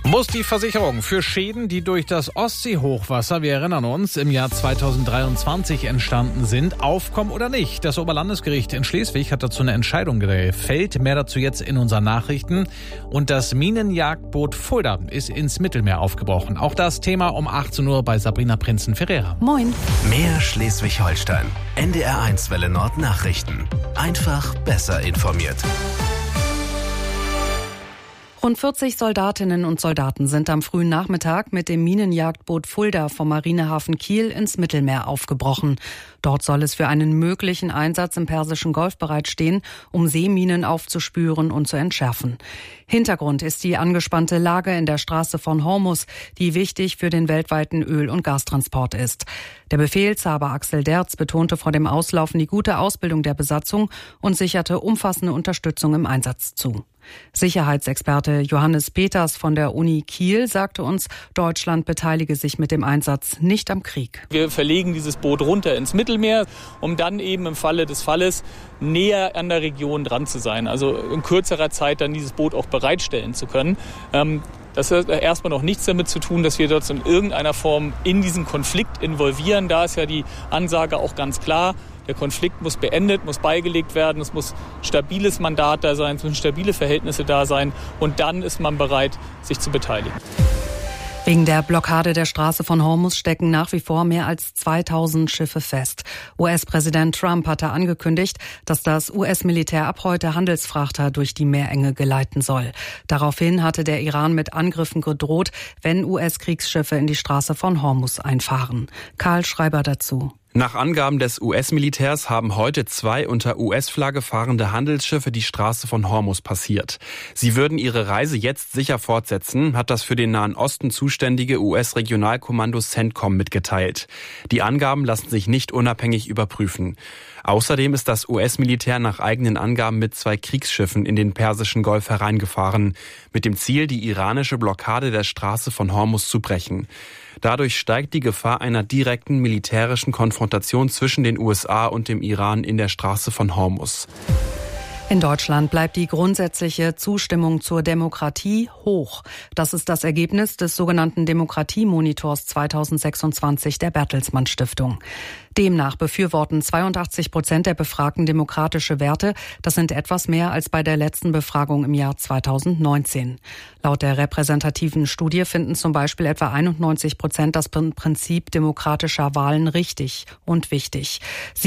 Muss die Versicherung für Schäden, die durch das Ostseehochwasser, wir erinnern uns, im Jahr 2023 entstanden sind, aufkommen oder nicht? Das Oberlandesgericht in Schleswig hat dazu eine Entscheidung gefällt. Mehr dazu jetzt in unseren Nachrichten. Und das Minenjagdboot Fulda ist ins Mittelmeer aufgebrochen. Auch das Thema um 18 Uhr bei Sabrina Prinzen-Ferreira. Moin. Mehr Schleswig-Holstein. NDR1 Welle Nord Nachrichten. Einfach besser informiert. Rund 40 Soldatinnen und Soldaten sind am frühen Nachmittag mit dem Minenjagdboot Fulda vom Marinehafen Kiel ins Mittelmeer aufgebrochen. Dort soll es für einen möglichen Einsatz im Persischen Golf bereitstehen, um Seeminen aufzuspüren und zu entschärfen. Hintergrund ist die angespannte Lage in der Straße von Hormuz, die wichtig für den weltweiten Öl- und Gastransport ist. Der Befehlshaber Axel Derz betonte vor dem Auslaufen die gute Ausbildung der Besatzung und sicherte umfassende Unterstützung im Einsatz zu. Sicherheitsexperte Johannes Peters von der Uni Kiel sagte uns, Deutschland beteilige sich mit dem Einsatz nicht am Krieg. Wir verlegen dieses Boot runter ins Mittelmeer, um dann eben im Falle des Falles näher an der Region dran zu sein. Also in kürzerer Zeit dann dieses Boot auch bereitstellen zu können. Das hat erstmal noch nichts damit zu tun, dass wir dort in irgendeiner Form in diesen Konflikt involvieren. Da ist ja die Ansage auch ganz klar. Der Konflikt muss beendet, muss beigelegt werden, es muss ein stabiles Mandat da sein, es müssen stabile Verhältnisse da sein und dann ist man bereit, sich zu beteiligen. Wegen der Blockade der Straße von Hormuz stecken nach wie vor mehr als 2000 Schiffe fest. US-Präsident Trump hatte angekündigt, dass das US-Militär ab heute Handelsfrachter durch die Meerenge geleiten soll. Daraufhin hatte der Iran mit Angriffen gedroht, wenn US-Kriegsschiffe in die Straße von Hormuz einfahren. Karl Schreiber dazu. Nach Angaben des US-Militärs haben heute 2 unter US-Flagge fahrende Handelsschiffe die Straße von Hormuz passiert. Sie würden ihre Reise jetzt sicher fortsetzen, hat das für den Nahen Osten zuständige US-Regionalkommando CENTCOM mitgeteilt. Die Angaben lassen sich nicht unabhängig überprüfen. Außerdem ist das US-Militär nach eigenen Angaben mit 2 Kriegsschiffen in den Persischen Golf hereingefahren, mit dem Ziel, die iranische Blockade der Straße von Hormuz zu brechen. Dadurch steigt die Gefahr einer direkten militärischen Konfrontation zwischen den USA und dem Iran in der Straße von Hormuz. In Deutschland bleibt die grundsätzliche Zustimmung zur Demokratie hoch. Das ist das Ergebnis des sogenannten Demokratiemonitors 2026 der Bertelsmann Stiftung. Demnach befürworten 82% der Befragten demokratische Werte. Das sind etwas mehr als bei der letzten Befragung im Jahr 2019. Laut der repräsentativen Studie finden zum Beispiel etwa 91% das Prinzip demokratischer Wahlen richtig und wichtig.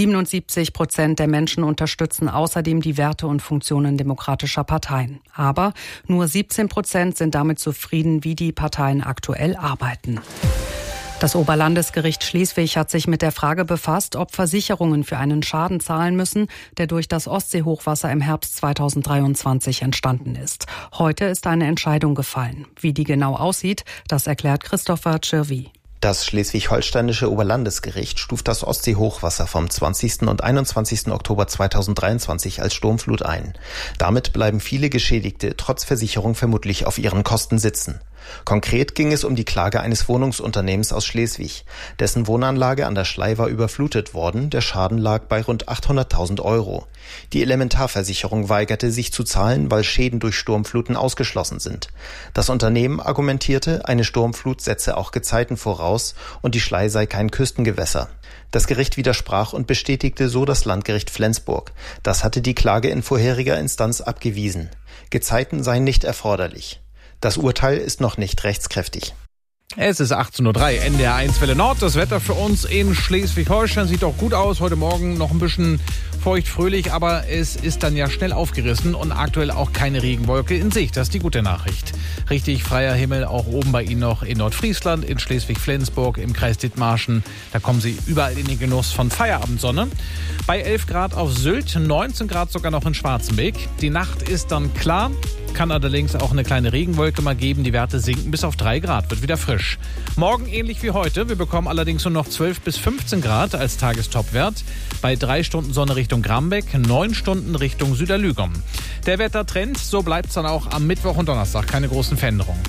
77% der Menschen unterstützen außerdem die Werte und Funktionen demokratischer Parteien. Aber nur 17% sind damit zufrieden, wie die Parteien aktuell arbeiten. Das Oberlandesgericht Schleswig hat sich mit der Frage befasst, ob Versicherungen für einen Schaden zahlen müssen, der durch das Ostseehochwasser im Herbst 2023 entstanden ist. Heute ist eine Entscheidung gefallen. Wie die genau aussieht, das erklärt Christopher Tschirwi. Das schleswig-holsteinische Oberlandesgericht stuft das Ostseehochwasser vom 20. und 21. Oktober 2023 als Sturmflut ein. Damit bleiben viele Geschädigte trotz Versicherung vermutlich auf ihren Kosten sitzen. Konkret ging es um die Klage eines Wohnungsunternehmens aus Schleswig. Dessen Wohnanlage an der Schlei war überflutet worden. Der Schaden lag bei rund 800.000 €. Die Elementarversicherung weigerte sich zu zahlen, weil Schäden durch Sturmfluten ausgeschlossen sind. Das Unternehmen argumentierte, eine Sturmflut setze auch Gezeiten voraus und die Schlei sei kein Küstengewässer. Das Gericht widersprach und bestätigte so das Landgericht Flensburg. Das hatte die Klage in vorheriger Instanz abgewiesen. Gezeiten seien nicht erforderlich. Das Urteil ist noch nicht rechtskräftig. Es ist 18:03 Uhr, NDR1 Welle Nord. Das Wetter für uns in Schleswig-Holstein sieht auch gut aus. Heute Morgen noch ein bisschen feucht, fröhlich, aber es ist dann ja schnell aufgerissen und aktuell auch keine Regenwolke in Sicht. Das ist die gute Nachricht. Richtig freier Himmel, auch oben bei Ihnen noch in Nordfriesland, in Schleswig-Flensburg, im Kreis Dithmarschen. Da kommen Sie überall in den Genuss von Feierabendsonne. Bei 11 Grad auf Sylt, 19 Grad sogar noch in Schwarzenbeck. Die Nacht ist dann klar. Kann allerdings auch eine kleine Regenwolke mal geben. Die Werte sinken bis auf 3 Grad, wird wieder frisch. Morgen ähnlich wie heute. Wir bekommen allerdings nur noch 12 bis 15 Grad als Tagestopwert. Bei 3 Stunden Sonne Richtung Grambeck, 9 Stunden Richtung Süderlügum. Der Wettertrend, so bleibt es dann auch am Mittwoch und Donnerstag. Keine großen Veränderungen.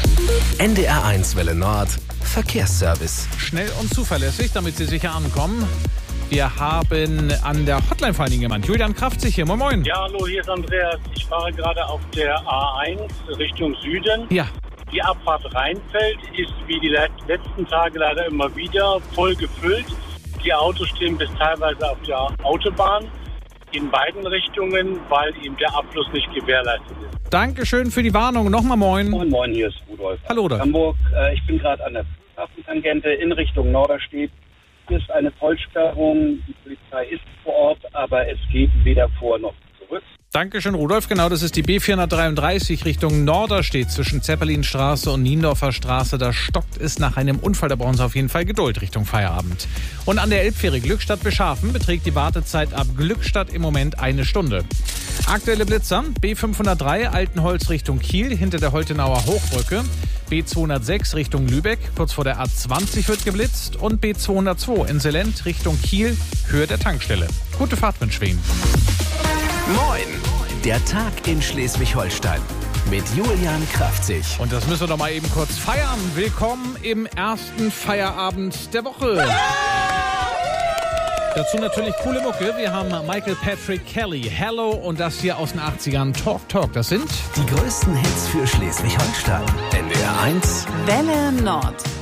NDR1 Welle Nord, Verkehrsservice. Schnell und zuverlässig, damit Sie sicher ankommen. Wir haben an der Hotline vor allen Dingen jemand. Julian Kraftzig hier. Moin, moin. Ja, hallo, hier ist Andreas. Ich fahre gerade auf der A1 Richtung Süden. Ja. Die Abfahrt Rheinfeld ist wie die letzten Tage leider immer wieder voll gefüllt. Die Autos stehen bis teilweise auf der Autobahn in beiden Richtungen, weil eben der Abfluss nicht gewährleistet ist. Dankeschön für die Warnung. Nochmal moin. Moin, moin, hier ist Rudolf. Hallo, Rudolf. Hamburg. Ich bin gerade an der Flughafentangente in Richtung Norderstedt. Hier ist eine Vollsperrung. Die Polizei ist vor Ort, aber es geht weder vor noch zurück. Dankeschön, Rudolf. Genau, das ist die B433 Richtung Norderstedt zwischen Zeppelinstraße und Niendorfer Straße. Da stockt es nach einem Unfall. Da brauchen Sie auf jeden Fall Geduld Richtung Feierabend. Und an der Elbfähre Glückstadt-Beschafen beträgt die Wartezeit ab Glückstadt im Moment 1 Stunde. Aktuelle Blitzer: B503 Altenholz Richtung Kiel hinter der Holtenauer Hochbrücke. B206 Richtung Lübeck, kurz vor der A20 wird geblitzt. Und B202 in Selent Richtung Kiel, Höhe der Tankstelle. Gute Fahrt wünsche ich Ihnen. Moin! Der Tag in Schleswig-Holstein mit Julian Kraftzig. Und das müssen wir doch mal eben kurz feiern. Willkommen im ersten Feierabend der Woche. Dazu natürlich coole Mucke. Wir haben Michael Patrick Kelly, Hello und das hier aus den 80ern, Talk. Das sind die größten Hits für Schleswig-Holstein. NDR 1 Welle Nord.